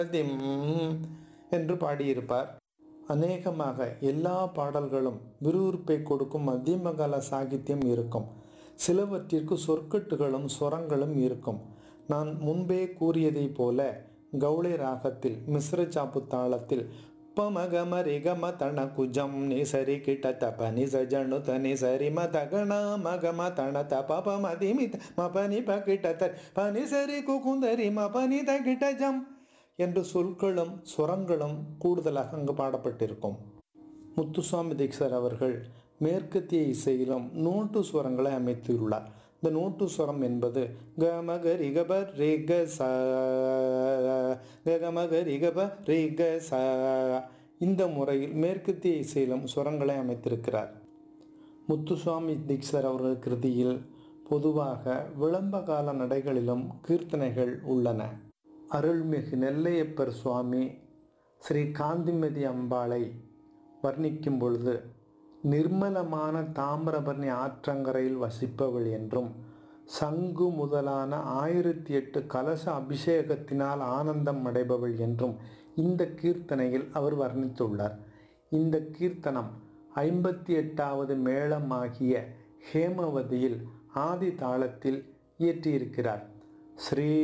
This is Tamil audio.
திம் என்று பாடியிருப்பார். அநேகமாக எல்லா பாடல்களும் விறுவிறுப்பை கொடுக்கும் மத்தியமகால சாகித்யம் இருக்கும். சிலவற்றிற்கு சொற்கட்டுகளும் சொரங்களும் இருக்கும். நான் முன்பே கூறியதைப் போல கௌளை ராகத்தில் மிஸ்ர சாப்பு தாளத்தில் பமகம ரிகம தண குஜம் நிசரி கிட்ட தப நிச ஜனு தனி சரி மதகண மகம தண தப மதிமி மபனி பகிட்ட பனி சரி குகுந்தரி மபனி தகிட்ட ஜம் என்று சொற்களும் சுரங்களும் கூடுதலாக அங்கு பாடப்பட்டிருக்கும். முத்துசுவாமி தீக்ஷிதர் அவர்கள் மேற்கத்திய இசையிலும் நோட்டு சுரங்களை அமைத்துள்ளார். இந்த நோட்டு சுரம் என்பது கமக ரிகப ரிக ச கமக ரிகப ரிக ச இந்த முறையில் மேற்கத்திய இசையிலும் சுரங்களை அமைத்திருக்கிறார். முத்துசுவாமி தீக்ஷிதர் அவர்கள் கிருதியில் பொதுவாக விளம்ப கால நடைகளிலும் கீர்த்தனைகள் உள்ளன. அருள்மிகு நெல்லையப்பர் சுவாமி ஸ்ரீ காந்திமதி அம்பாளை வர்ணிக்கும் பொழுது நிர்மலமான தாமிரபரணி ஆற்றங்கரையில் வசிப்பவள் என்றும் சங்கு முதலான 1008 கலச அபிஷேகத்தினால் ஆனந்தம் அடைபவள் என்றும் இந்த கீர்த்தனையில் அவர் வர்ணித்துள்ளார். இந்த கீர்த்தனம் 58வது மேளமாகிய ஹேமவதியில் ஆதி தாளத்தில் இயற்றியிருக்கிறார். ஸ்ரீ